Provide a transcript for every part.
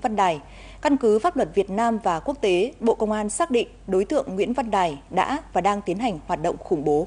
Văn Đài. Căn cứ pháp luật Việt Nam và quốc tế, Bộ Công an xác định đối tượng Nguyễn Văn Đài đã và đang tiến hành hoạt động khủng bố.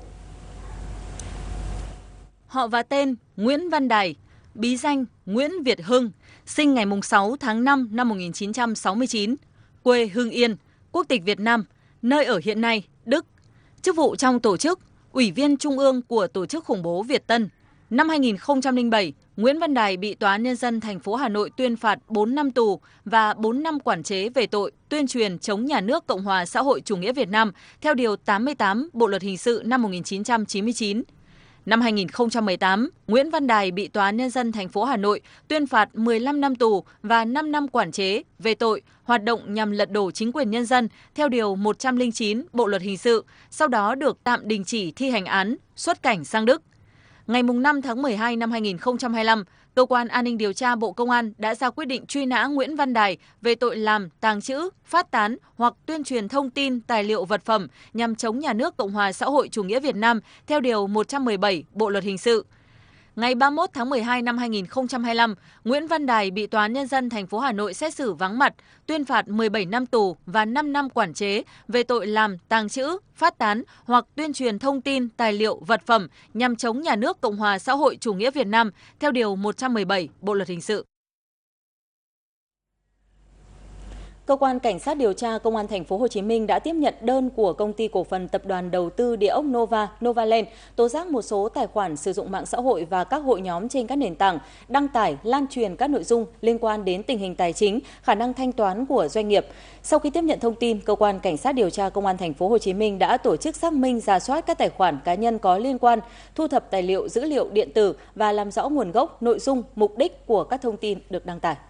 Họ và tên Nguyễn Văn Đài, bí danh Nguyễn Việt Hưng, sinh ngày 6 tháng 5 năm 1969, quê Hưng Yên, quốc tịch Việt Nam, nơi ở hiện nay Đức. Chức vụ trong tổ chức, Ủy viên Trung ương của tổ chức khủng bố Việt Tân. Năm 2007, Nguyễn Văn Đài bị Tòa án Nhân dân thành phố Hà Nội tuyên phạt 4 năm tù và 4 năm quản chế về tội tuyên truyền chống nhà nước Cộng hòa xã hội chủ nghĩa Việt Nam theo Điều 88 Bộ Luật Hình sự năm 1999. Năm 2018, Nguyễn Văn Đài bị Tòa án Nhân dân thành phố Hà Nội tuyên phạt 15 năm tù và 5 năm quản chế về tội hoạt động nhằm lật đổ chính quyền nhân dân theo Điều 109 Bộ Luật Hình sự, sau đó được tạm đình chỉ thi hành án, xuất cảnh sang Đức. Ngày 5 tháng 12 năm 2025, Cơ quan An ninh Điều tra Bộ Công an đã ra quyết định truy nã Nguyễn Văn Đài về tội làm, tàng trữ, phát tán hoặc tuyên truyền thông tin, tài liệu vật phẩm nhằm chống nhà nước Cộng hòa xã hội chủ nghĩa Việt Nam theo Điều 117 Bộ Luật Hình sự. Ngày 31 tháng 12 năm 2025, Nguyễn Văn Đài bị Tòa án Nhân dân thành phố Hà Nội xét xử vắng mặt, tuyên phạt 17 năm tù và 5 năm quản chế về tội làm, tàng trữ, phát tán hoặc tuyên truyền thông tin, tài liệu, vật phẩm nhằm chống nhà nước Cộng hòa xã hội chủ nghĩa Việt Nam theo Điều 117 Bộ Luật Hình sự. Cơ quan Cảnh sát điều tra Công an thành phố Hồ Chí Minh đã tiếp nhận đơn của Công ty cổ phần Tập đoàn Đầu tư Địa ốc Novaland tố giác một số tài khoản sử dụng mạng xã hội và các hội nhóm trên các nền tảng đăng tải, lan truyền các nội dung liên quan đến tình hình tài chính, khả năng thanh toán của doanh nghiệp. Sau khi tiếp nhận thông tin, Cơ quan Cảnh sát điều tra Công an thành phố Hồ Chí Minh đã tổ chức xác minh, rà soát các tài khoản cá nhân có liên quan, thu thập tài liệu, dữ liệu điện tử và làm rõ nguồn gốc, nội dung, mục đích của các thông tin được đăng tải.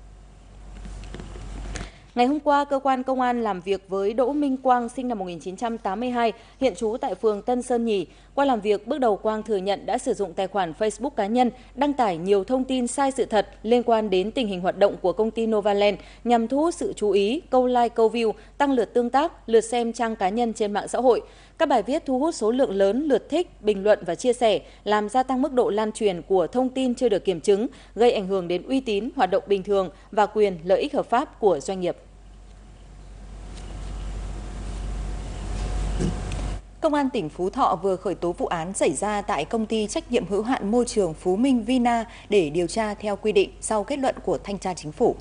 Ngày hôm qua, cơ quan công an làm việc với Đỗ Minh Quang sinh năm 1982, hiện trú tại phường Tân Sơn Nhì. Qua làm việc, bước đầu Quang thừa nhận đã sử dụng tài khoản Facebook cá nhân, đăng tải nhiều thông tin sai sự thật liên quan đến tình hình hoạt động của công ty Novaland nhằm thu hút sự chú ý, câu like, câu view, tăng lượt tương tác, lượt xem trang cá nhân trên mạng xã hội. Các bài viết thu hút số lượng lớn lượt thích, bình luận và chia sẻ, làm gia tăng mức độ lan truyền của thông tin chưa được kiểm chứng, gây ảnh hưởng đến uy tín, hoạt động bình thường và quyền lợi ích hợp pháp của doanh nghiệp. Công an tỉnh Phú Thọ vừa khởi tố vụ án xảy ra tại công ty trách nhiệm hữu hạn môi trường Phú Minh Vina để điều tra theo quy định sau kết luận của Thanh tra Chính phủ.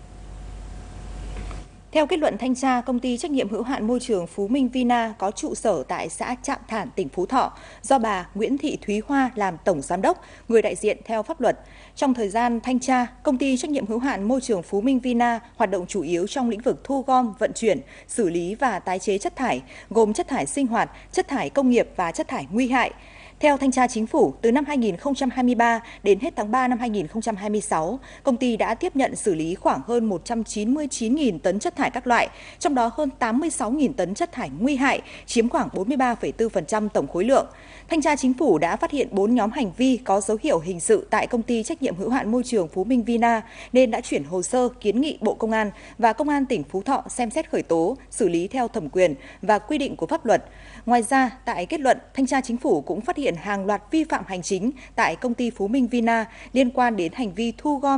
Theo kết luận thanh tra, công ty trách nhiệm hữu hạn môi trường Phú Minh Vina có trụ sở tại xã Trạm Thản, tỉnh Phú Thọ, do bà Nguyễn Thị Thúy Hoa làm tổng giám đốc, người đại diện theo pháp luật. Trong thời gian thanh tra, công ty trách nhiệm hữu hạn môi trường Phú Minh Vina hoạt động chủ yếu trong lĩnh vực thu gom, vận chuyển, xử lý và tái chế chất thải, gồm chất thải sinh hoạt, chất thải công nghiệp và chất thải nguy hại. Theo Thanh tra Chính phủ, từ năm 2023 đến hết tháng 3 năm 2026, công ty đã tiếp nhận xử lý khoảng hơn 199.000 tấn chất thải các loại, trong đó hơn 86.000 tấn chất thải nguy hại, chiếm khoảng 43,4% tổng khối lượng. Thanh tra Chính phủ đã phát hiện 4 nhóm hành vi có dấu hiệu hình sự tại công ty trách nhiệm hữu hạn môi trường Phú Minh Vina, nên đã chuyển hồ sơ kiến nghị Bộ Công an và Công an tỉnh Phú Thọ xem xét khởi tố, xử lý theo thẩm quyền và quy định của pháp luật. Ngoài ra, tại kết luận, Thanh tra Chính phủ cũng phát hiện hàng loạt vi phạm hành chính tại công ty Phú Minh Vina liên quan đến hành vi thu gom